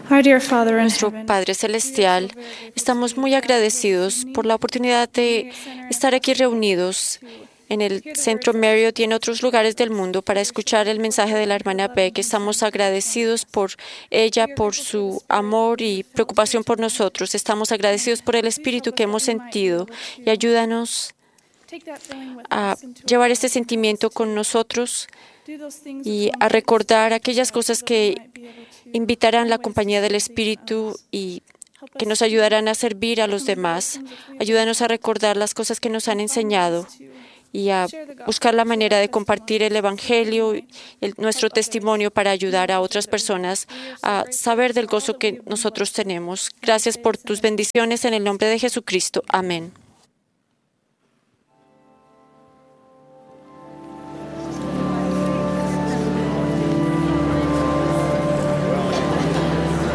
Our dear Father in Nuestro heaven, Padre Celestial, estamos muy agradecidos por la oportunidad de estar aquí reunidos en el Centro Marriott y en otros lugares del mundo para escuchar el mensaje de la hermana Beck. Estamos agradecidos por ella, por su amor y preocupación por nosotros. Estamos agradecidos por el espíritu que hemos sentido y ayúdanos a llevar este sentimiento con nosotros y a recordar aquellas cosas que invitarán la compañía del Espíritu y que nos ayudarán a servir a los demás. Ayúdanos a recordar las cosas que nos han enseñado y a buscar la manera de compartir el Evangelio, nuestro testimonio para ayudar a otras personas a saber del gozo que nosotros tenemos. Gracias por tus bendiciones en el nombre de Jesucristo. Amén.